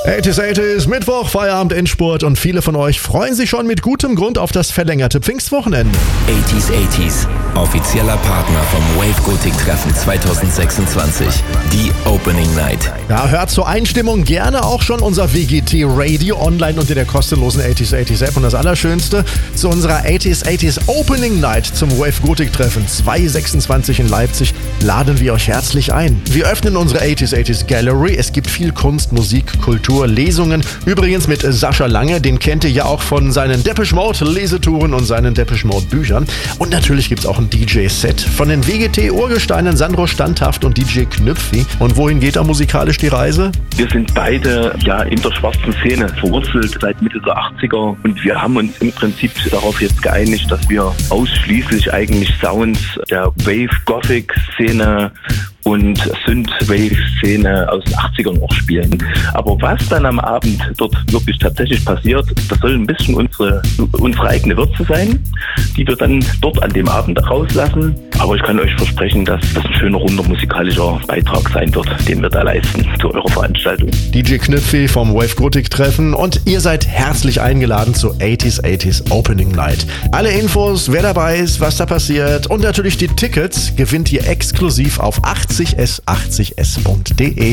80s, Mittwoch, Feierabend, Endspurt und viele von euch freuen sich schon mit gutem Grund auf das verlängerte Pfingstwochenende. 80s, offizieller Partner vom Wave Gothic Treffen 2026, die Opening Night. Ja, hört zur Einstimmung gerne auch schon unser WGT Radio online unter der kostenlosen 80s App. Und das Allerschönste, zu unserer 80s Opening Night zum Wave Gothic Treffen 2026 in Leipzig laden wir euch herzlich ein. Wir öffnen unsere 80s Gallery. Es gibt viel Kunst, Musik, Kultur, Lesungen. Übrigens mit Sascha Lange, den kennt ihr ja auch von seinen Depeche Mode Lesetouren und seinen Depeche Mode Büchern. Und natürlich gibt es auch ein DJ-Set von den WGT-Urgesteinen Sandro Standhaft und DJ Knüpfi. Und wohin geht da musikalisch die Reise? Wir sind beide in der schwarzen Szene verwurzelt seit Mitte der 80er und wir haben uns im Prinzip darauf jetzt geeinigt, dass wir ausschließlich eigentlich Sounds der Wave-Gothic-Szene und Synth-Wave-Szene aus den 80ern auch spielen. Aber was dann am Abend dort wirklich tatsächlich passiert, das soll ein bisschen unsere eigene Würze sein, die wir dann dort an dem Abend rauslassen. Aber ich kann euch versprechen, dass das ein schöner, runder musikalischer Beitrag sein wird, den wir da leisten zu eurer Veranstaltung. DJ Knüpfi vom Wave Gothic Treffen und ihr seid herzlich eingeladen zur 80s Opening Night. Alle Infos, wer dabei ist, was da passiert und natürlich die Tickets gewinnt ihr exklusiv auf 80s80s.de.